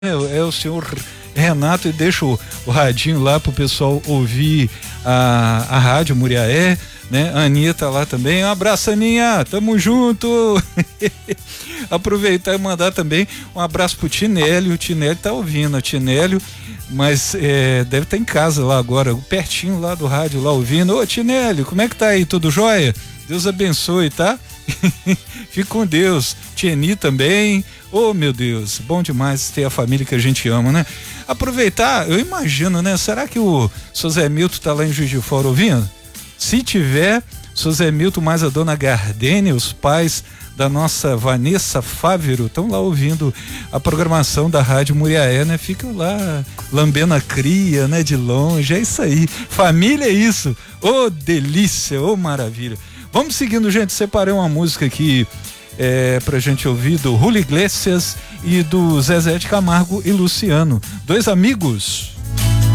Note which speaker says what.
Speaker 1: É o senhor Renato, e deixa o radinho lá pro pessoal ouvir a rádio Muriaé, né? A Anitta lá também. Um abraço, Aninha, tamo junto. Aproveitar e mandar também um abraço pro Tinélio. O Tinélio tá ouvindo, o Tinélio, mas deve estar em casa lá agora, pertinho lá do rádio, lá ouvindo. Ô Tinélio, como é que tá aí? Tudo jóia? Deus abençoe, tá? Fique com Deus. Tieni também. Oh, meu Deus, bom demais ter a família que a gente ama, né? Aproveitar, eu imagino, né? Será que o seu Zé Milton tá lá em Juiz de Fora ouvindo? Se tiver, seu Zé Milton mais a dona Gardênia, os pais da nossa Vanessa Fávero, estão lá ouvindo a programação da Rádio Muriaé, né? Ficam lá lambendo a cria, né? De longe, é isso aí. Família é isso. Ô, delícia, ô, maravilha. Vamos seguindo, gente. Separei uma música aqui pra gente ouvir do Julio Iglesias e do Zezé de Camargo e Luciano. Dois amigos.